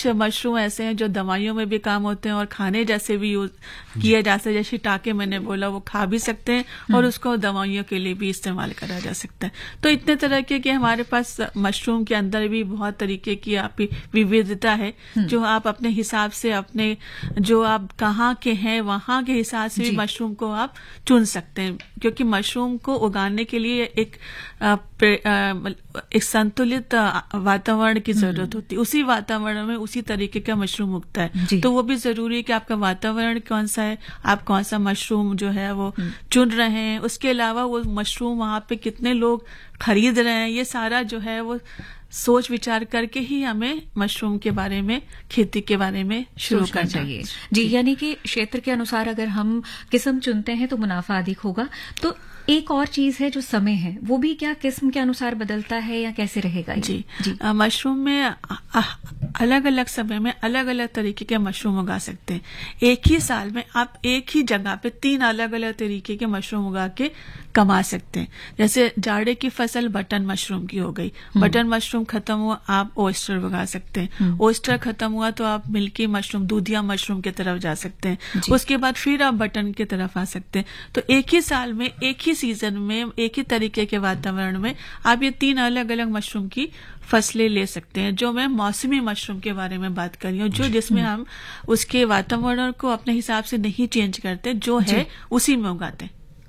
कुछ मशरूम ऐसे हैं जो दवाइयों में भी काम होते हैं और खाने जैसे भी यूज किए जा सकते हैं। जैसे टाके मैंने बोला, वो खा भी सकते हैं और उसको दवाइयों के लिए भी इस्तेमाल करा जा सकता है। तो इतने तरह के हमारे पास मशरूम के अंदर भी बहुत तरीके की आपकी विविधता है, जो आप अपने हिसाब से, अपने जो आप कहाँ के हैं वहां के हिसाब से भी मशरूम को आप चुन सकते हैं। क्योंकि मशरूम को उगाने के लिए एक संतुलित वातावरण की जरूरत होती है। उसी वातावरण में उसी तरीके का मशरूम उगता है। तो वो भी जरूरी है कि आपका वातावरण कौन सा है, आप कौन सा मशरूम जो है वो चुन रहे हैं। उसके अलावा वो मशरूम वहां पे कितने लोग खरीद रहे हैं, ये सारा जो है वो सोच विचार करके ही हमें मशरूम के बारे में, खेती के बारे में शुरू करना चाहिए। जी, यानी कि क्षेत्र के अनुसार अगर हम किस्म चुनते हैं तो मुनाफा अधिक होगा। तो एक और चीज है जो समय है, वो भी क्या किस्म के अनुसार बदलता है या कैसे रहेगा? जी, मशरूम में अलग अलग समय में अलग अलग तरीके के मशरूम उगा सकते हैं। एक ही साल में आप एक ही जगह पे 3 अलग अलग तरीके के मशरूम उगा के कमा सकते हैं। जैसे जाड़े की फसल बटन मशरूम की हो गई, बटन मशरूम खत्म हुआ आप ओयस्टर उगा सकते हैं। ओयस्टर खत्म हुआ तो आप मिल्की मशरूम, दूधिया मशरूम की तरफ जा सकते हैं। उसके बाद फिर आप बटन की तरफ आ सकते हैं। तो एक ही साल में, एक ही सीजन में, एक ही तरीके के वातावरण में आप ये 3 अलग अलग मशरूम की फसलें ले सकते हैं। जो मैं मौसमी मशरूम के बारे में बात कर रही हूँ, जो जिसमें हम उसके वातावरण को अपने हिसाब से नहीं चेंज करते, जो है उसी में उगाते हैं।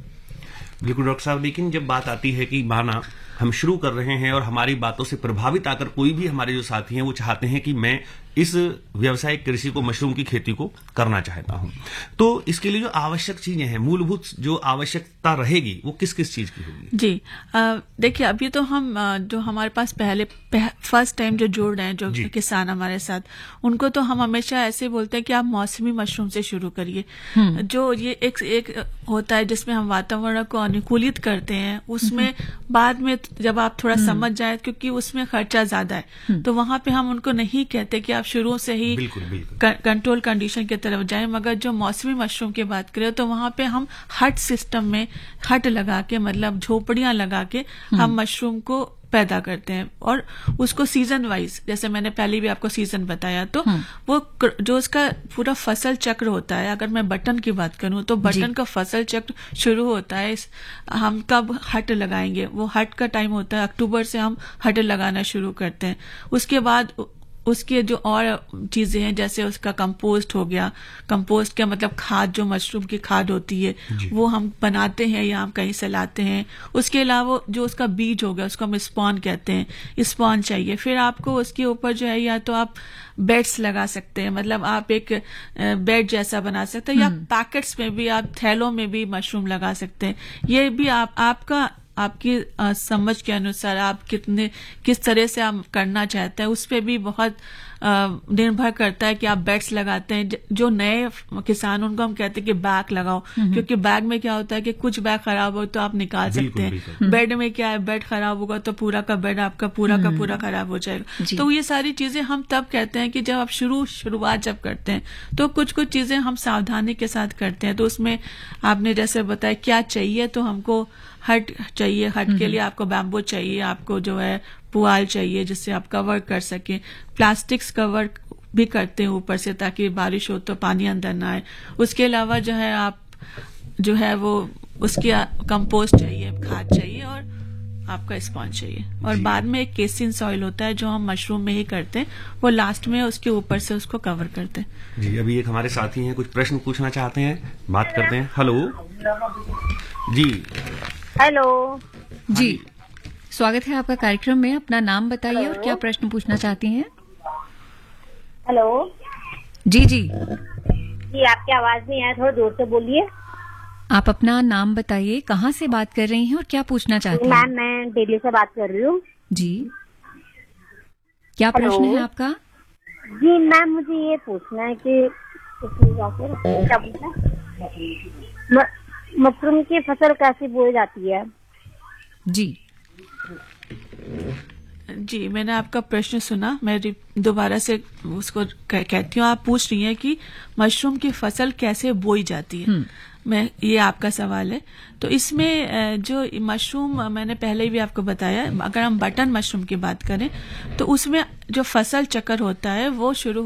बिल्कुल डॉक्टर साहब, लेकिन जब बात आती है कि माना हम शुरू कर रहे हैं और हमारी बातों से प्रभावित आकर कोई भी हमारे जो साथी हैं वो चाहते हैं कि मैं इस व्यावसायिक कृषि को, मशरूम की खेती को करना चाहता हूं, तो इसके लिए जो आवश्यक चीजें हैं, मूलभूत जो आवश्यकता रहेगी, वो किस किस चीज की होगी? जी, देखिए अभी तो हम जो हमारे पास फर्स्ट टाइम जो जुड़ रहे हैं, जो किसान हमारे साथ, उनको तो हम हमेशा ऐसे बोलते हैं कि आप मौसमी मशरूम से शुरू करिए। जो ये एक होता है जिसमें हम वातावरण को अनुकूलित करते हैं, उसमें बाद में जब आप थोड़ा समझ जाए, क्योंकि उसमें खर्चा ज्यादा है, तो वहां पे हम उनको नहीं कहते कि आप शुरू से ही कंट्रोल कंडीशन की तरफ जाएं। मगर जो मौसमी मशरूम की बात करें तो वहां पे हम हट सिस्टम में हट लगा के, मतलब झोपड़ियां लगा के हम मशरूम को पैदा करते हैं और उसको सीजन वाइज, जैसे मैंने पहले भी आपको सीजन बताया, तो वो जो उसका पूरा फसल चक्र होता है। अगर मैं बटन की बात करूं तो बटन का फसल चक्र शुरू होता है, हम कब हट लगाएंगे, वो हट का टाइम होता है अक्टूबर से हम हट लगाना शुरू करते हैं। उसके बाद उसके जो और चीजें हैं, जैसे उसका कंपोस्ट हो गया, कंपोस्ट का मतलब खाद, जो मशरूम की खाद होती है वो हम बनाते हैं या हम कहीं से लाते हैं। उसके अलावा जो उसका बीज हो गया, उसको हम स्पॉन कहते हैं, स्पॉन चाहिए। फिर आपको उसके ऊपर जो है, या तो आप बेड्स लगा सकते हैं, मतलब आप एक बेड जैसा बना सकते हैं, या पैकेट्स में भी, आप थैलों में भी मशरूम लगा सकते हैं। ये भी आपकी समझ के अनुसार आप किस तरह से आप करना चाहते हैं, उस पे भी बहुत निर्भर करता है कि आप बेड्स लगाते हैं। जो नए किसान, उनको हम कहते हैं कि बैग लगाओ, क्योंकि बैग में क्या होता है कि कुछ बैग खराब हो तो आप निकाल सकते हैं। बेड में क्या है, बेड खराब होगा तो पूरा का बेड आपका पूरा का पूरा खराब हो जाएगा। तो ये सारी चीजें हम तब कहते हैं कि जब आप शुरुआत जब करते हैं, तो कुछ चीजें हम सावधानी के साथ करते हैं। तो उसमें आपने जैसे बताया क्या चाहिए, तो हमको हट चाहिए, हट के लिए आपको बैम्बू चाहिए, आपको जो है पुआल चाहिए जिससे आप कवर कर सके। प्लास्टिक्स कवर भी करते हैं ऊपर से, ताकि बारिश हो तो पानी अंदर ना आए। उसके अलावा जो है आप जो है वो उसकी कंपोस्ट चाहिए, खाद चाहिए, और आपका स्पॉन्ज चाहिए। और बाद में एक केसिन सॉइल होता है जो हम मशरूम में ही करते हैं, वो लास्ट में उसके ऊपर से उसको कवर करते हैं। जी, अभी एक हमारे साथी हैं, कुछ प्रश्न पूछना चाहते हैं, बात करते हैं। हेलो जी। हेलो जी, स्वागत है आपका कार्यक्रम में। अपना नाम बताइए और क्या प्रश्न पूछना चाहती हैं? हेलो जी जी जी, आपकी आवाज नहीं आया, थोड़ा जोर से बोलिए। आप अपना नाम बताइए, कहाँ से बात कर रही हैं और क्या पूछना चाहती हैं? मैम, मैं दिल्ली से बात कर रही हूँ। जी, क्या प्रश्न है आपका? जी मैम, मुझे ये पूछना है कि क्या पूछना है, मशरूम की फसल कैसे बोई जाती है? जी जी, मैंने आपका प्रश्न सुना, मैं दोबारा से उसको कहती हूँ। आप पूछ रही हैं कि मशरूम की फसल कैसे बोई जाती है, ये आपका सवाल है। तो इसमें जो मशरूम, मैंने पहले भी आपको बताया, अगर हम बटन मशरूम की बात करें तो उसमें जो फसल चक्र होता है वो शुरू